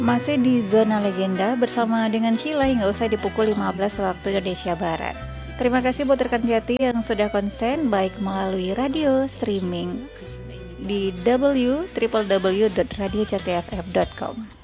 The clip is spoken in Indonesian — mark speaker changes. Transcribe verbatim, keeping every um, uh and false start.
Speaker 1: Masih di Zona Legenda bersama dengan Sheila hingga usai di pukul lima belas waktu Indonesia Barat. Terima kasih buat rekan Jati yang sudah konsen baik melalui radio, streaming di w w w titik radio jati f m titik com.